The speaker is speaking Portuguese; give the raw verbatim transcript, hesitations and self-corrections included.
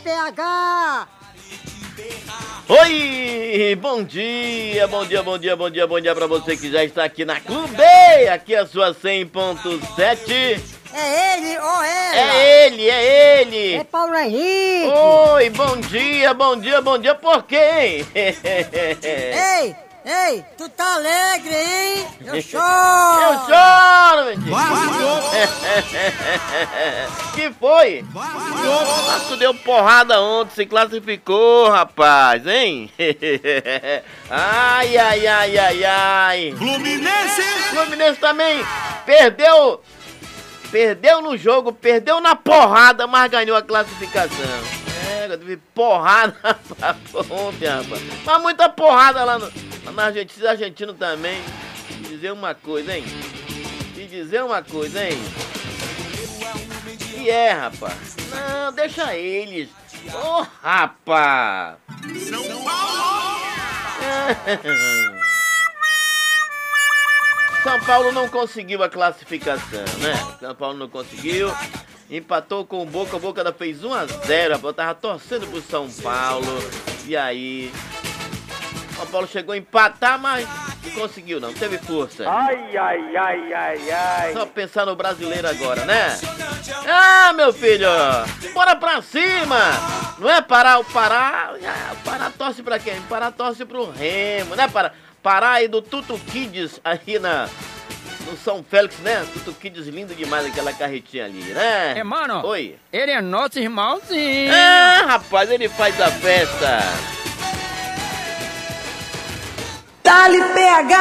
P H! Oi, bom dia, bom dia, bom dia, bom dia, bom dia pra você que já está aqui na Clube, aqui é a sua cem ponto sete. É ele ou ela? É ele, é ele. É Paulo Henrique. Oi, bom dia, bom dia, bom dia, por quem? Ei, ei, tu tá alegre, hein? Eu choro. Eu choro, menino. Que foi? Mas tu deu porrada ontem, se classificou, rapaz, hein? Ai, ai, ai, ai, ai. Fluminense! Fluminense também perdeu, perdeu no jogo, perdeu na porrada, mas ganhou a classificação. É, eu tive porrada ontem, rapaz. Mas muita porrada lá, no, lá na Argentina, argentino também. Te dizer uma coisa, hein? Te dizer uma coisa, hein? E é, rapaz. Não, deixa eles. Ô, oh, rapaz. São Paulo! São Paulo não conseguiu a classificação, né? São Paulo não conseguiu. Empatou com o Boca, o Boca fez um a zero. Eu tava torcendo pro São Paulo. E aí... São Paulo chegou a empatar, mas não conseguiu não, teve força. Ai, ai, ai, ai, ai. Só pensar no brasileiro agora, né? Ah, meu filho, bora pra cima! Não é Pará, o Pará... O Pará torce pra quem? O Pará torce pro Remo, né? Pará, Pará aí do Tutu Kids aí na... no São Félix, né? Tutu Kids lindo demais aquela carretinha ali, né? É, mano. Oi. Ele é nosso irmãozinho. Ah, rapaz, ele faz a festa. Dá-lhe P H!